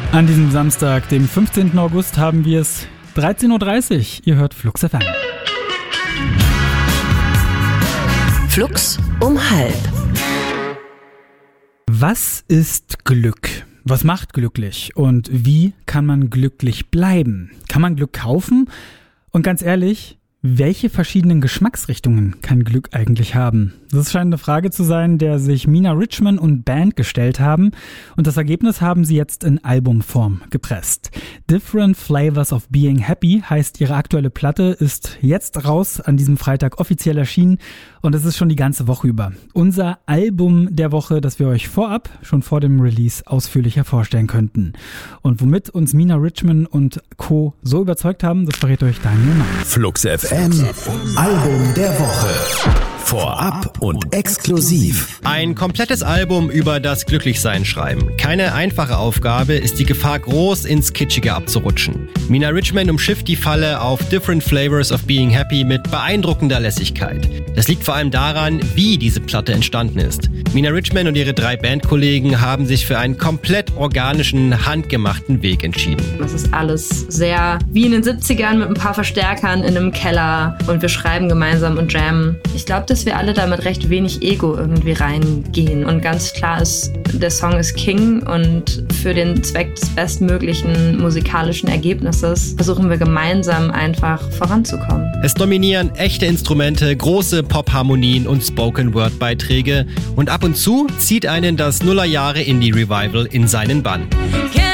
An diesem Samstag, dem 15. August, haben wir es 13.30 Uhr. Ihr hört Flux FM. Flux um 12:30. Was ist Glück? Was macht glücklich? Und wie kann man glücklich bleiben? Kann man Glück kaufen? Und ganz ehrlich, welche verschiedenen Geschmacksrichtungen kann Glück eigentlich haben? Das scheint eine Frage zu sein, der sich Mina Richman und Band gestellt haben. Und das Ergebnis haben sie jetzt in Albumform gepresst. Different Flavors of Being Happy heißt ihre aktuelle Platte, ist jetzt raus, an diesem Freitag offiziell erschienen. Und es ist schon die ganze Woche über. Unser Album der Woche, das wir euch vorab, schon vor dem Release, ausführlicher vorstellen könnten. Und womit uns Mina Richman und Co. so überzeugt haben, das verrät euch Daniel Mann. Flux FM, Album der Woche. Vorab und exklusiv. Ein komplettes Album über das Glücklichsein schreiben. Keine einfache Aufgabe, ist die Gefahr groß, ins Kitschige abzurutschen. Mina Richman umschifft die Falle auf Different Flavors of Being Happy mit beeindruckender Lässigkeit. Das liegt vor allem daran, wie diese Platte entstanden ist. Mina Richman und ihre 3 Bandkollegen haben sich für einen komplett organischen, handgemachten Weg entschieden. Das ist alles sehr wie in den 70ern mit ein paar Verstärkern in einem Keller und wir schreiben gemeinsam und jammen. Ich glaube, dass wir alle da mit recht wenig Ego irgendwie reingehen. Und ganz klar ist, der Song ist King und für den Zweck des bestmöglichen musikalischen Ergebnisses versuchen wir gemeinsam einfach voranzukommen. Es dominieren echte Instrumente, große Pop-Harmonien und Spoken-Word-Beiträge und ab und zu zieht einen das Nullerjahre-Indie-Revival in seinen Bann.